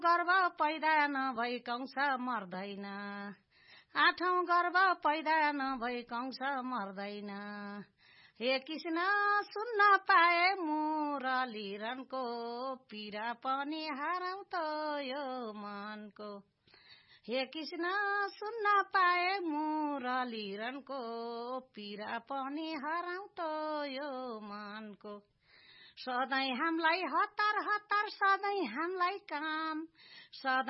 गर्भ पैदा नभई कंस मर्दैन, आठौं गर्भ पैदा नभई कंस मर्दैन। हे कृष्ण सुन्न पाए मुरलीरनको, पीडा पनि हराउ त यो मनको। हे कृष्ण सुन्न पाए मुरलीरनको, पीडा पनि हराउ त यो मनको। सधैँ हामीलाई हतार हतार, सधैँ हामीलाई काम,